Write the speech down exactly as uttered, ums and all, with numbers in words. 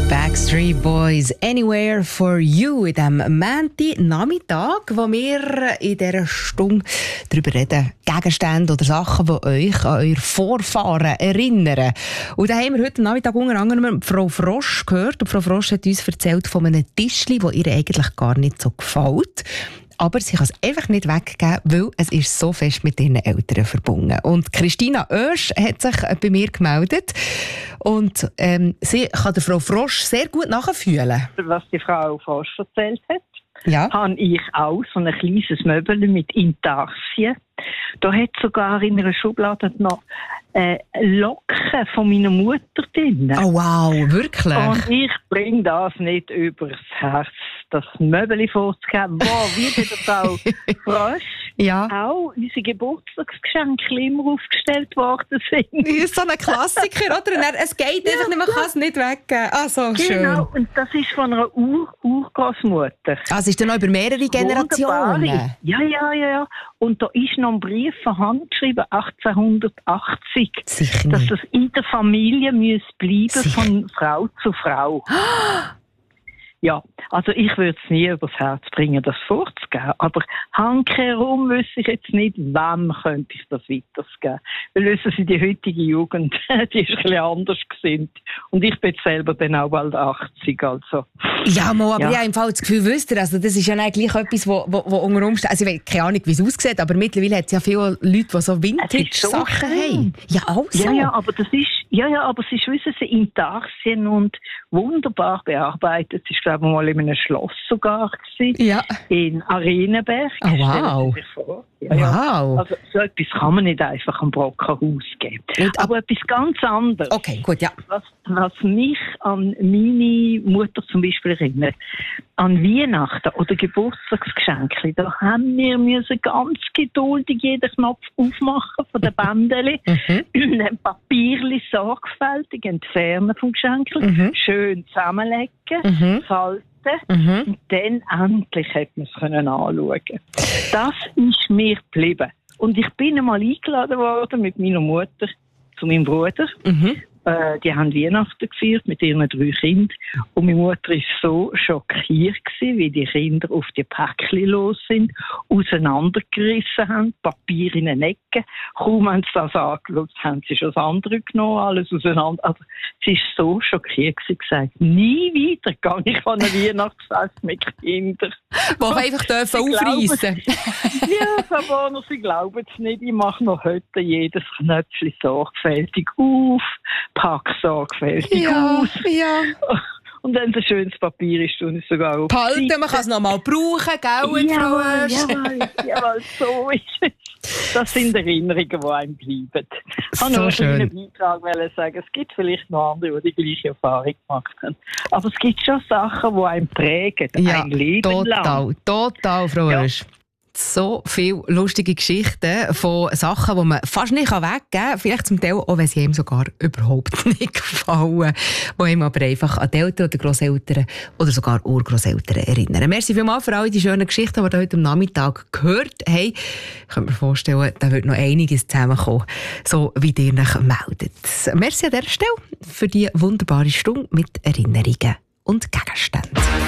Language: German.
Backstreet Boys, Anywhere for You, in diesem Montag-Nachmittag, wo wir in dieser Stunde darüber reden, Gegenstände oder Sachen, die euch an eure Vorfahren erinnern. Und da haben wir heute Nachmittag unter anderem Frau Frosch gehört. Und Frau Frosch hat uns erzählt von einem Tischli, das ihr eigentlich gar nicht so gefällt. Aber sie kann es einfach nicht weggeben, weil es ist so fest mit ihren Eltern verbunden. Und Christina Oesch hat sich bei mir gemeldet. Und ähm, sie kann der Frau Frosch sehr gut nachfühlen. Was die Frau Frosch erzählt hat, ja. habe ich auch so ein kleines Möbel mit Intarsien. Da hat sogar in einer Schublade noch äh, Locken von meiner Mutter drin. Oh wow, wirklich? Und ich bringe das nicht übers Herz, das Möbel vorzugeben. Wow, wie bei der Frau Frosch ja. auch unsere Geburtstagsgeschenke immer aufgestellt worden sind. Das ist so ein Klassiker, oder? Es geht einfach nicht, man kann es nicht weggeben. Ah, so schön. Genau, und das ist von einer Ur- Urgroßmutter. Ah, es ist dann noch über mehrere Generationen? Wunderbare. Ja, ja, ja, ja. Und da ist noch ein Brief von Hand geschrieben, achtzehnhundertachtzig, Sicher dass nicht. es in der Familie muss bleiben, Sicher. von Frau zu Frau. Ja, also ich würde es nie übers Herz bringen, das vorzugeben. Aber handkehrum wüsste ich jetzt nicht, wem könnte ich das weitergeben. Weil wissen Sie, die heutige Jugend, die ist ein bisschen anders gesinnt. Und ich bin selber dann auch bald achtzig, also. Ja, mal, aber Ja. ich habe im Fall das Gefühl, wisst ihr, also das ist ja eigentlich etwas, wo, wo, wo unter Umständen, also ich weiß keine Ahnung, wie es aussieht, aber mittlerweile hat es ja viele Leute, die so Vintage-Sachen so haben. Ja, auch so. Ja, ja, aber das ist, ja, ja, aber es ist, wissen Sie, Intarsien und wunderbar bearbeitet. Es ist, glaube ich, mal in einem Schloss sogar gewesen, Ja. in Arenenberg. Oh, wow. Stellen Sie sich vor. Ja, ja. Wow. Also so etwas kann man nicht einfach am Brockenhaus geben. Und ab- aber etwas ganz anderes. Okay, gut, ja. Was, was mich an meine Mutter zum Beispiel erinnert, an Weihnachten oder Geburtstagsgeschenke, da haben wir müssen ganz geduldig jeden Knopf aufmachen von den Bändeli, Mhm. ein Papierli sorgfältig entfernen vom Geschenk, Mhm. schön zusammenlegen, Mhm. falten. Mhm. Und dann endlich hat man es können anschauen. Das ist mir geblieben. Und ich bin einmal eingeladen worden mit meiner Mutter zu meinem Bruder. Mhm. Äh, die haben Weihnachten gefeiert mit ihren drei Kindern. Und meine Mutter war so schockiert gewesen, wie die Kinder auf die Päckchen los sind, auseinandergerissen haben, Papier in den Ecken. Kaum haben sie das angeschaut, haben sie schon das andere genommen, alles auseinander. Also, sie war so schockiert gewesen, gesagt, nie wieder gehe ich an ein Weihnachtsfest mit Kindern. Wo wir einfach dürfen aufreissen. Ja, Frau Bonner, Sie glauben es nicht. Ich mache noch heute jedes Knöpfchen sorgfältig auf, packe sorgfältig Ja, aus. ja. Und wenn es ein schönes Papier ist, tue ich es sogar auf. Behalten, man kann es noch mal brauchen, gell, Frau Jawohl, Oesch? jawohl, jawohl, so ist es. Das sind Erinnerungen, die einem bleiben. Ich wollte So nur schön. einen Beitrag sagen, es gibt vielleicht noch andere, die die gleiche Erfahrung gemacht haben. Aber es gibt schon Sachen, die einen prägen, Ja, ein Leben total, lang. total, Frau Ja. Oesch. So viele lustige Geschichten von Sachen, die man fast nicht weggeben kann. Vielleicht zum Teil auch, wenn sie ihm sogar überhaupt nicht gefallen. Die einem aber einfach an die Eltern oder Grosseltern oder sogar Urgrosseltern erinnern. Merci vielmals für all die schönen Geschichten, die wir heute am Nachmittag gehört haben. Ich kann mir vorstellen, da wird noch einiges zusammenkommen, so wie ihr euch meldet. Merci an dieser Stelle für die wunderbare Stunde mit Erinnerungen und Gegenständen.